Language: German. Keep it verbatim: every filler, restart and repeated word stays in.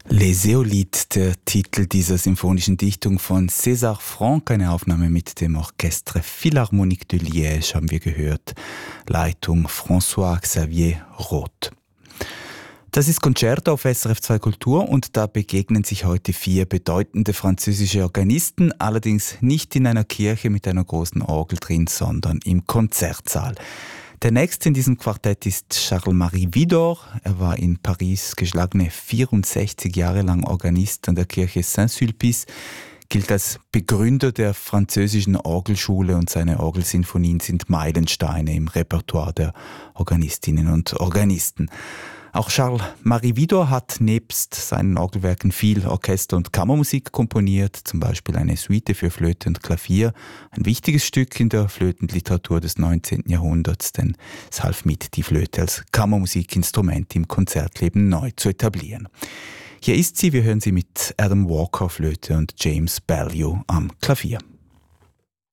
Les Éolites, der Titel dieser symphonischen Dichtung von César Franck, eine Aufnahme mit dem Orchestre Philharmonique de Liège, haben wir gehört. Leitung François Xavier Roth. Das ist Concerto auf S R F zwei Kultur und da begegnen sich heute vier bedeutende französische Organisten, allerdings nicht in einer Kirche mit einer großen Orgel drin, sondern im Konzertsaal. Der nächste in diesem Quartett ist Charles-Marie Widor. Er war in Paris geschlagene vierundsechzig Jahre lang Organist an der Kirche Saint-Sulpice, gilt als Begründer der französischen Orgelschule und seine Orgelsinfonien sind Meilensteine im Repertoire der Organistinnen und Organisten. Auch Charles-Marie Widor hat nebst seinen Orgelwerken viel Orchester- und Kammermusik komponiert, zum Beispiel eine Suite für Flöte und Klavier, ein wichtiges Stück in der Flötenliteratur des neunzehnten Jahrhunderts, denn es half mit, die Flöte als Kammermusikinstrument im Konzertleben neu zu etablieren. Hier ist sie, wir hören sie mit Adam Walker Flöte und James Baillieu am Klavier.